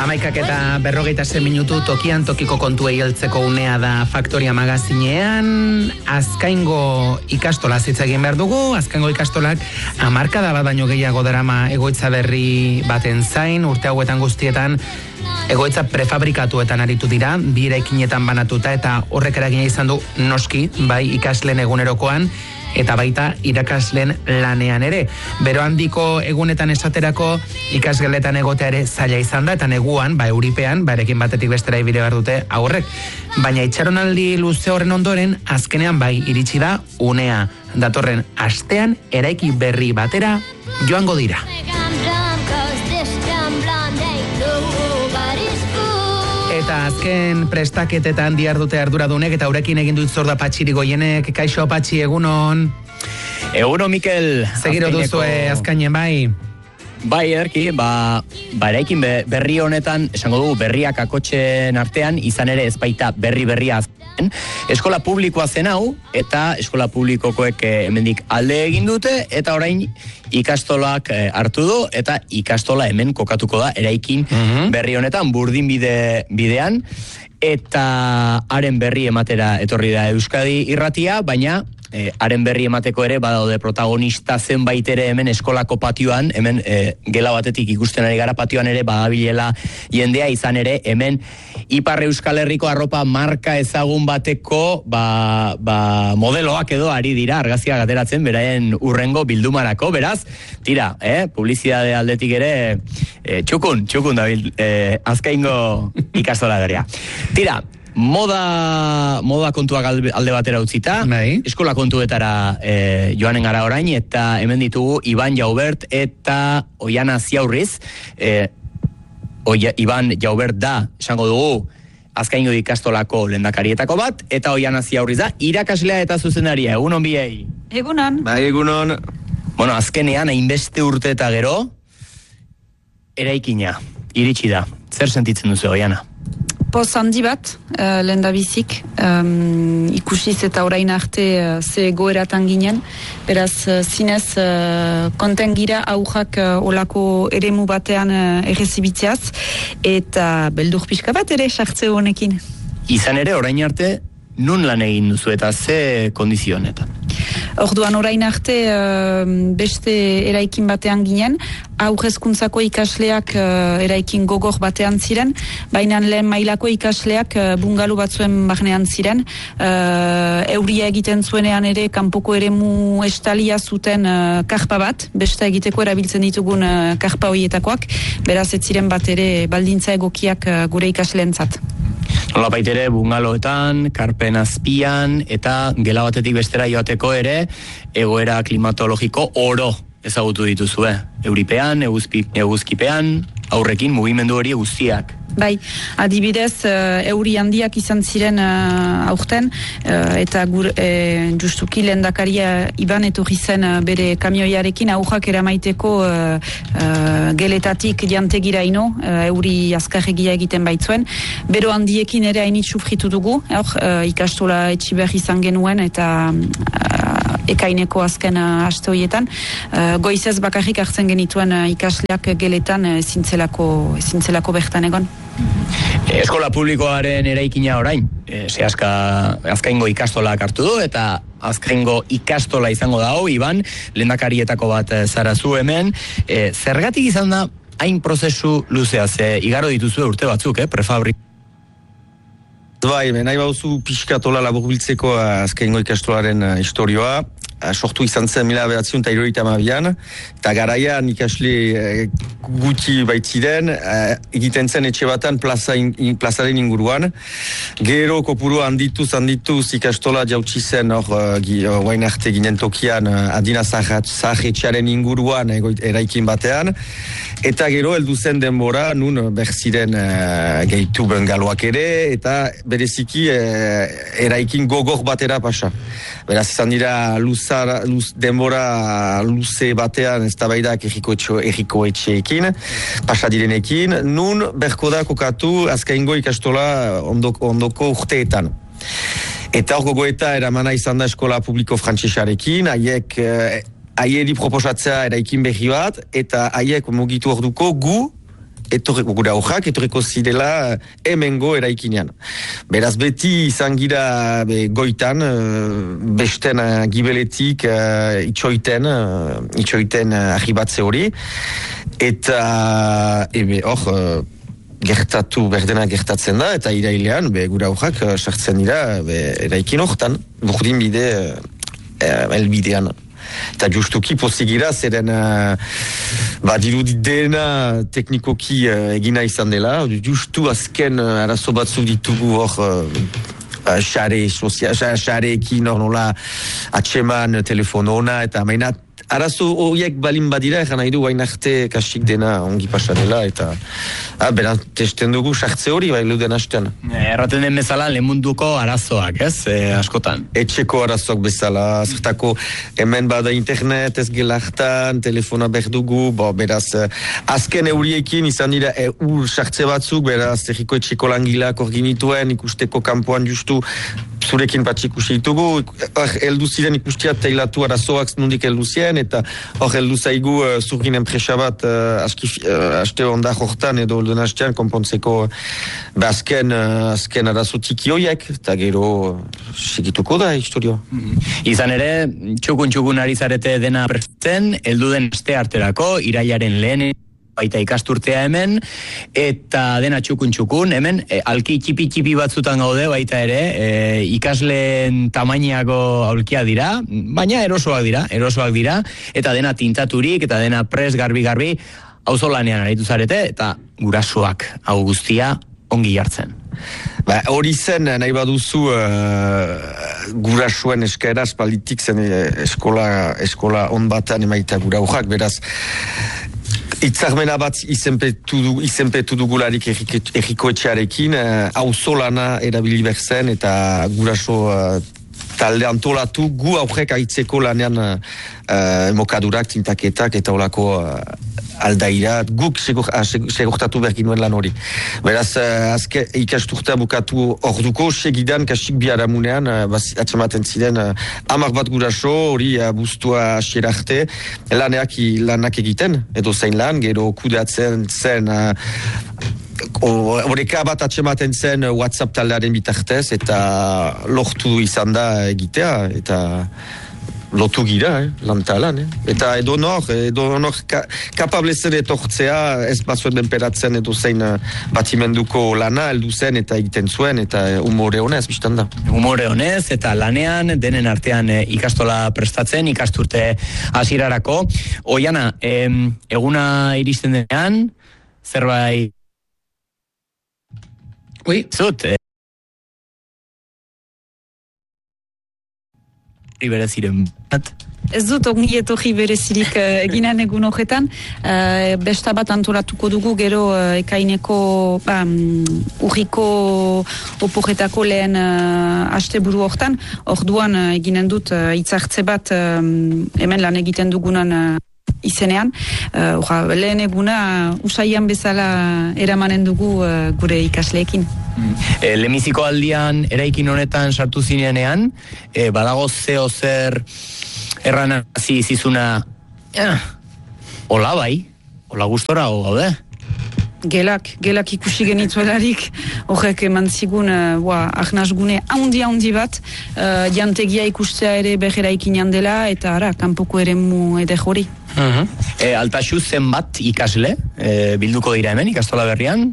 11:46 tokian tokiko kontuei heltzeko unea da Faktoria magazinean. Azkaingo ikastola hitz egin behar dugu. Azkaingo ikastolak hamarkada bat baino gehiago darama egoitza berri baten zain. Urte hauetan guztietan egoitza prefabrikatuetan aritu dira, bi eraikinetan banatuta, eta horrek eragina izan du noski, bai ikasleen egunerokoan, eta baita irakasleen lanean ere. Bero handiko egunetan esaterako ikasgeletan egotea ere zaila izan da, eta neguan, euripean, erekin batetik bestera ibile behar dute aurrek. Baina itxaronaldi luze horren ondoren, azkenean iritsi da unea. Datorren astean eraiki berri batera joango dira. Eta azken prestaketetan dihardute arduradunek, eta urekin egin dut zorda Patxiri Goienek. Kaixo Patxi, egunon? Egunon, Mikel. Segiro duzue azkainen, bai? Bai, ederki, eraikin berri honetan, esango dugu berriak akotxen artean, izan ere ezbaita berria azken. Eskola publikoa zen hau, eta eskola publikokoek hemendik alde egin dute, eta orain ikastolak hartu du, eta ikastola hemen kokatuko da eraikin berri honetan, burdin bidean, eta haren berri ematera etorri da Euskadi Irratia, baina haren berri emateko ere badaude protagonista zenbait ere hemen eskolako patioan, hemen gela batetik ikusten ari gara patioan ere badabilela jendea, izan ere hemen Ipar Euskal Herriko arropa marka ezagun bateko modeloak edo ari dira argazkiak ateratzen beraien urrengo bildumarako, beraz, tira, publizidade aldetik ere txukun dabil Azkaingo ikastola berea. Tira, moda kontuak alde batera utzita, eskola kontuetara joanen gara orain, eta hemen ditugu Iban Jaubert eta Oiana Ziaurriz. Iban Jaubert da, esango dugu, Azkaingo ikastolako lehendakarietako bat, eta Oiana Ziaurriz da, irakaslea eta zuzendaria. Egunon biei? Egunon. Bai, egunon. Bueno, azkenean, hainbeste urte eta gero, eraikina, iritsi da. Zer sentitzen duzu, Oiana? Poz handi bat, lehendabizik, ikusiz eta orain arte ze goeratan ginen, beraz zinez konten gira aujak olako eremu batean errezibitzeaz, eta beldur pixka bat ere sartze honekin. Izan ere, orain arte, nun lan egin duzu eta ze kondizionetan? Orduan orain arte beste eraikin batean ginen, aurrezkuntzako ikasleak eraikin gogor batean ziren, baina lehen mailako ikasleak bungalo batzuen barnean ziren, euria egiten zuenean ere kanpoko eremu estalia zuten karpa bat, beste egiteko erabiltzen ditugun karpa horietakoak, beraz ez ziren bat ere baldintza egokiak gure ikasleentzat. Nola baitere, bungaloetan, karpen azpian, eta gela batetik bestera joateko ere, egoera klimatologiko oro ezagutu dituzue. Euripean, eguzkipean, aurrekin mugimendu hori guztiak. Bai, adibidez, euri handiak izan ziren aurten, eta justuki lehendakaria Iban etorri zen bere kamioiarekin aurrak eramaiteko geletatik jantegira ino, euri azkarregia egiten baitzuen. Bero handiekin ere hainit sufritu dugu, ikastola etxiber izan genuen, eta ekaineko azken aste horietan. Goizez bakarrik hartzen genituen ikasleak geletan zintzelako bertan egon. Eskola publikoaren eraikina orain, Azkaingo ikastolak hartu du, eta Azkaingo ikastola izango da hau, Iban, lehendakarietako bat zara zu hemen. Zergatik izan da hain prozesu luzea, igaro dituzue urte batzuk, prefabrik? Bai, nahi bauzu pixkatola laburbiltzeko Azkaingo ikastolaren historioa. Sortu izan zen 1972an, eta garaian ikasle gutxi baitziren, egiten zen etxe batan plazaren inguruan. Gero kopuru handituz ikastola jautsi zen guain arte ginen tokian adina zahetxearen inguruan eraikin batean, eta gero heldu zen denbora nun berziren gehitu bengaloak ere, eta bereziki eraikin gogor batera pasa. Beraz, izan dira denbora luze batean eztabaidak erriko etxeekin, pasadirenekin, nun berko da kokatu Azkaingo ikastola ondoko urteetan. Eta hor gogoeta eramana izan da eskola publiko frantsesarekin, haieri proposatzea eraikin berri bat, eta haiek mugitu orduko gu gure aurrak etorriko zirela hemengo eraikinean. Beraz beti izan gira goitan, besten gibeletik itxoiten arribatze hori, eta hor berdena gertatzen da, eta irailean gure aurrak sartzen dira eraikin hortan, burdin bide elbidean. Eta justuki pozigira, zeren dirudit dena teknikoki egina izan dela, justu azken arazo batzu ditugu hor xareekin hor nola atxeman telefonona, eta mainat arazo horiek balin badira, egan nahi du bain arte kasik dena ongi pasanela, eta beran testen dugu sartze hori bai luden hastean. Erraten den bezala lemunduko arazoak, ez? Askotan. Etxeko arazoak bezala, zertako hemen bada internet, ez gelartan, telefona berdugu, beraz, azken euriekin izan dira sartze batzuk, beraz, erriko etxeko langilak orginituen, ikusteko kanpoan justu, zurekin bat ikusi ditugu, heldu ziren ikustia teilatu arazoak nondik heldu ziren, eta hor heldu zaigu zurgin enpresa bat aste onda jortan edo olden hastean konpontzeko azken arazo tiki horiek, eta gero segituko da historioa. Izan ere, txukun ari zarete dena prestatzen, heldu den aste arterako, irailaren lehen baita ikasturtea hemen, eta dena txukun, hemen, alki txipi batzutan gaude baita ere, ikasleen tamainiako aulkia dira, baina erosoak dira, eta dena tintaturik, eta dena pres garbi, auzolanean aritu zarete, eta gurasoak hau guztia ongi jartzen. Hori zen, nahi baduzu gurasoen eskaera espalditik zen eskola on batan emaita gura hojak, beraz, itzarmena bat izenpetu dugularik erriko etxearekin, auzolana erabili berzen eta guraso talde antolatu gu aurrek aitzeko lanean mokadurak, tintaketak eta olako aldaira, guk segurtatu berginuen lan hori. Beraz, azke ikasturtea bukatu orduko, segidan kasik biharamunean, atxamaten ziren 10 bat guraso, hori bustua xerarte, lanak egiten, edo zein lan, gero kudeatzen zen, horreka bat atxematen zen WhatsApp taldearen bitartez, eta lortu izan da egitea, eta lotu gira, lantalan. Eta edo nor kapable zen etortzea, ez bazuen benperatzen edo zein batimenduko lana, heldu zen eta egiten zuen, eta umore honez, biztan da. Umore honez, eta lanean, denen artean ikastola prestatzen, ikasturte hasierarako. Oiana, eguna iristen denean, zerbait zut, bereziren bat. Ez dut ongi etorri berezirik eginan egun horretan, besta bat antolatuko dugu gero ekaineko urriko oporretako lehen asteburu hortan, orduan eginen dut hitzartze bat hemen lan egiten dugunan izenean, lehen eguna usaian bezala eramanen dugu gure ikasleekin. Lemiziko aldian eraikin honetan sartu zinenean, badago zeo zer erranazi zizuna hola bai, hola gustora gaude? Gelak ikusi genituelarik, horrek eman zigun ahnazgune handi bat, jantegia ikustea ere berreraikinean dela, eta ara, kanpoko eremu eder hori. Altaxu zenbat ikasle bilduko dira hemen ikastola berrian?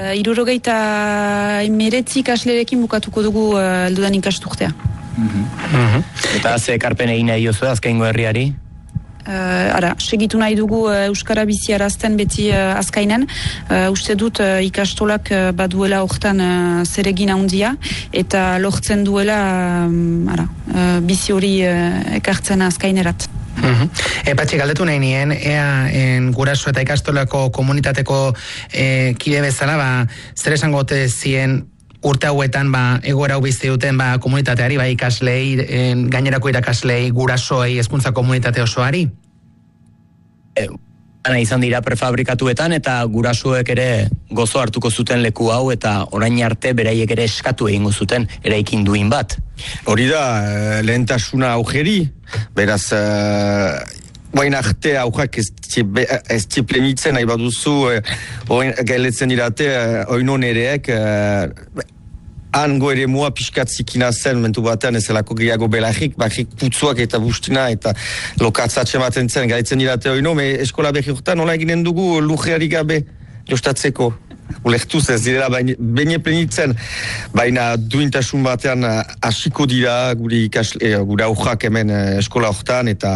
79 ikaslerekin bukatuko dugu heldudan ikasturtea. Eta ze ekarpen egin nahi diozu azkaingo herriari? Segitu nahi dugu Euskara biziarazten beti azkainen. Uste dut ikastolak baduela hortan zeregin handia, eta lortzen duela bizi hori ekartzen azkainerat. Patxi, galdetu nahi nien, guraso eta ikastolako komunitateko kide bezala, zer esango ote zien urte hauetan egoera hau bizi duten komunitateari, ikaslei, gainerako irakaslei, gurasoei, hezkuntza komunitate osoari? Izan dira prefabrikatuetan eta gurasoek ere gozo hartuko zuten leku hau eta orain arte beraiek ere eskatu egingo zuten eraikin duin bat. Hori da, lehentasuna aujeri, beraz Guain arte aurrak ez txiplenitzen, nahi baduzu, gailetzen dirate, oinon ereek, hango ere mua pixkat zikina zen, mentu batean ezelako gehiago belarrik, bakrik putzuak eta bustina eta lokatzatxe maten zen, gailetzen dirate oino, eskola berri hortan nola eginen dugu lujeari gabe jostatzeko. Ulertuz ez direla baina plenitzen, baina duintasun batean hasiko dira gure aurrak hemen eskola hortan eta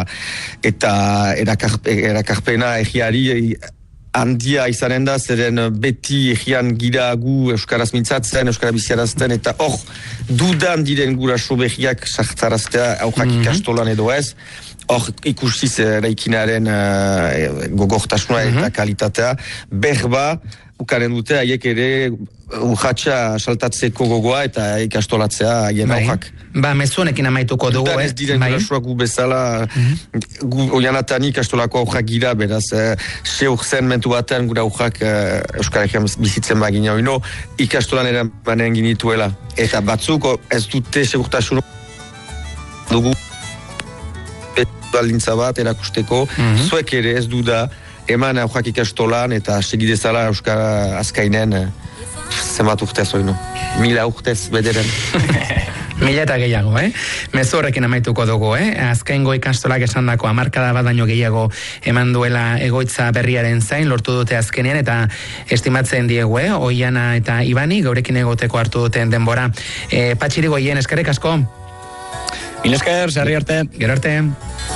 erakarpena egiari handia izanen da, zeren beti egian gira gu euskaraz mintzatzen, euskara biziarazten, eta hor dudan diren guraso behiak sartzaraztea aurrak ikastolan edo ez. Hor ikusiz eraikinaren gogortasuna eta kalitatea, berba, ukaren dute, haiek ere urratxa saltatzeko gogoa eta ikastolatzea haien aurrak. Mezu honekin amaituko dugu, ez diren gurasoak gu bezala, gu oianatan ikastolako aurrak gira, beraz, seur zen mentu batean gura aurrak euskarekian bizitzen bagina oino, ikastolan eranen ginituela. Eta batzuk ez dute segurtasun dugu aldintza bat erakusteko, zuek ere ez du da eman aurrak ikastolan eta segidezala euskara azkainen zenbat urtez oino. 1000 urtez bederen. 1000 eta gehiago, Mezu horrekin amaituko dugu, Azkaingo ikastolak esandako hamarkada bat baino gehiago eman duela egoitza berriaren zain, lortu dute azkenean, eta estimatzen diegu, Oiana eta Ibani, gaurekin egoteko hartu duten denbora. Patxiri Goien, eskerrik asko. Mil esker, sarri arte. Gero arte.